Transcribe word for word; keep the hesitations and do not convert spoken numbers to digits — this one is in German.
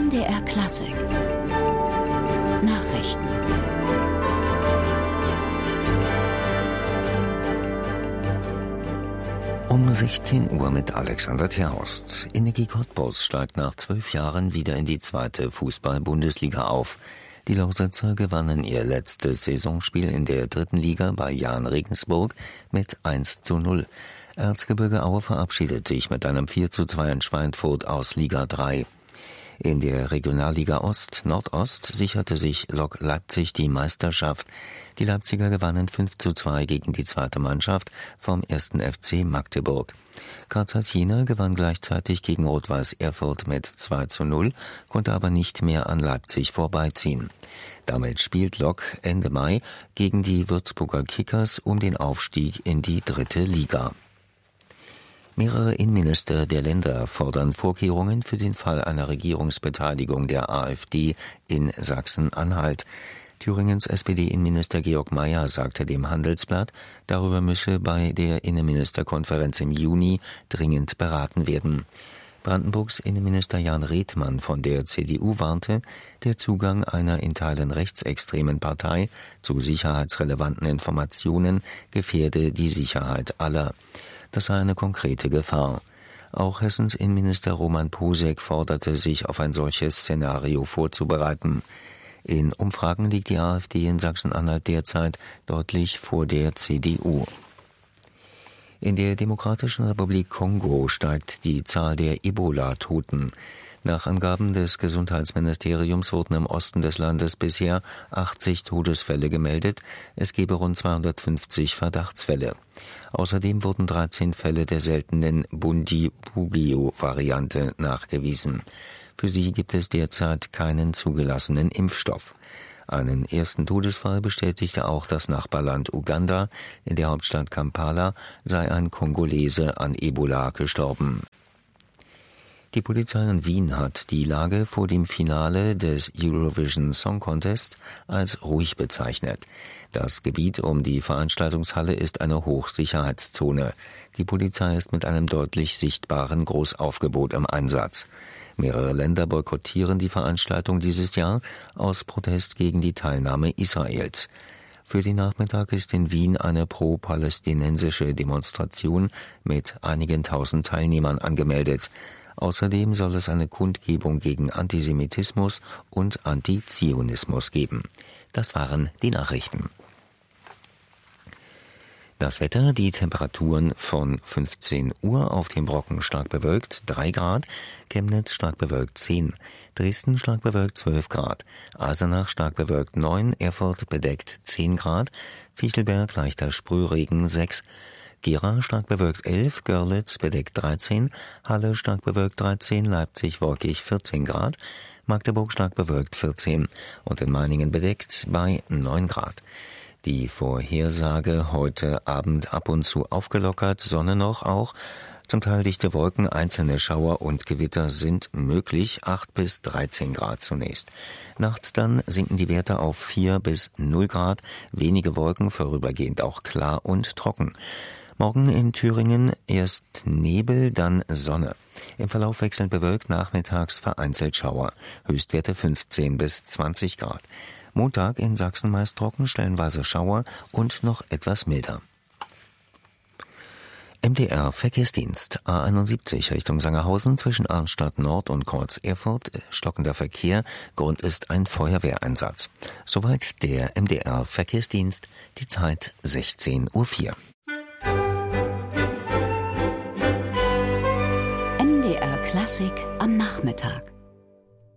M D R Klassik Nachrichten. Um sechzehn Uhr mit Alexander Terhorst. Energie Cottbus steigt nach zwölf Jahren wieder in die zweite Fußball-Bundesliga auf. Die Lausitzer gewannen ihr letztes Saisonspiel in der dritten Liga bei Jahn Regensburg mit eins zu null. Erzgebirge Aue verabschiedet sich mit einem vier zu zwei in Schweinfurt aus Liga drei. In der Regionalliga Ost Nordost sicherte sich Lok Leipzig die Meisterschaft. Die Leipziger gewannen fünf zu zwei gegen die zweite Mannschaft vom ersten F C Magdeburg. K Z Jena gewann gleichzeitig gegen Rot-Weiß Erfurt mit zwei zu null, konnte aber nicht mehr an Leipzig vorbeiziehen. Damit spielt Lok Ende Mai gegen die Würzburger Kickers um den Aufstieg in die dritte Liga. Mehrere Innenminister der Länder fordern Vorkehrungen für den Fall einer Regierungsbeteiligung der AfD in Sachsen-Anhalt. Thüringens S P D-Innenminister Georg Mayer sagte dem Handelsblatt, darüber müsse bei der Innenministerkonferenz im Juni dringend beraten werden. Brandenburgs Innenminister Jan Redmann von der C D U warnte, der Zugang einer in Teilen rechtsextremen Partei zu sicherheitsrelevanten Informationen gefährde die Sicherheit aller. Das sei eine konkrete Gefahr. Auch Hessens Innenminister Roman Posek forderte, sich auf ein solches Szenario vorzubereiten. In Umfragen liegt die AfD in Sachsen-Anhalt derzeit deutlich vor der C D U. In der Demokratischen Republik Kongo steigt die Zahl der Ebola-Toten. Nach Angaben des Gesundheitsministeriums wurden im Osten des Landes bisher achtzig Todesfälle gemeldet. Es gebe rund zweihundertfünfzig Verdachtsfälle. Außerdem wurden dreizehn Fälle der seltenen Bundibugyo-Variante nachgewiesen. Für sie gibt es derzeit keinen zugelassenen Impfstoff. Einen ersten Todesfall bestätigte auch das Nachbarland Uganda. In der Hauptstadt Kampala sei ein Kongolese an Ebola gestorben. Die Polizei in Wien hat die Lage vor dem Finale des Eurovision Song Contest als ruhig bezeichnet. Das Gebiet um die Veranstaltungshalle ist eine Hochsicherheitszone. Die Polizei ist mit einem deutlich sichtbaren Großaufgebot im Einsatz. Mehrere Länder boykottieren die Veranstaltung dieses Jahr aus Protest gegen die Teilnahme Israels. Für den Nachmittag ist in Wien eine pro-palästinensische Demonstration mit einigen tausend Teilnehmern angemeldet. Außerdem soll es eine Kundgebung gegen Antisemitismus und Antizionismus geben. Das waren die Nachrichten. Das Wetter, die Temperaturen von fünfzehn Uhr auf dem Brocken stark bewölkt drei Grad, Chemnitz stark bewölkt zehn, Dresden stark bewölkt zwölf Grad, Eisenach stark bewölkt neun, Erfurt bedeckt zehn Grad, Fichtelberg leichter Sprühregen sechs, Gera stark bewölkt elf, Görlitz bedeckt dreizehn, Halle stark bewölkt dreizehn, Leipzig wolkig vierzehn Grad, Magdeburg stark bewölkt vierzehn und in Meiningen bedeckt bei neun Grad. Die Vorhersage heute Abend ab und zu aufgelockert, Sonne noch auch, zum Teil dichte Wolken, einzelne Schauer und Gewitter sind möglich, acht bis dreizehn Grad zunächst. Nachts dann sinken die Werte auf vier bis null Grad, wenige Wolken, vorübergehend auch klar und trocken. Morgen in Thüringen erst Nebel, dann Sonne. Im Verlauf wechselnd bewölkt, nachmittags vereinzelt Schauer. Höchstwerte fünfzehn bis zwanzig Grad. Montag in Sachsen meist trocken, stellenweise Schauer und noch etwas milder. M D R Verkehrsdienst A einundsiebzig Richtung Sangerhausen zwischen Arnstadt Nord und Kreuz Erfurt, stockender Verkehr, Grund ist ein Feuerwehreinsatz. Soweit der M D R Verkehrsdienst, die Zeit sechzehn Uhr vier. M D R Klassik am Nachmittag.